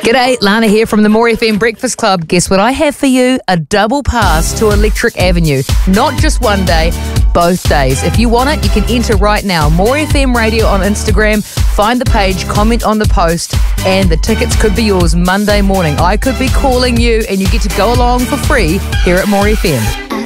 G'day, Lana here from the More FM Breakfast Club. Guess what I have for you? A double pass to Electric Avenue. Not just one day, both days. If you want it, you can enter right now. More FM Radio on Instagram. Find the page, comment on the post, and the tickets could be yours Monday morning. I could be calling you, and you get to go along for free here at More FM.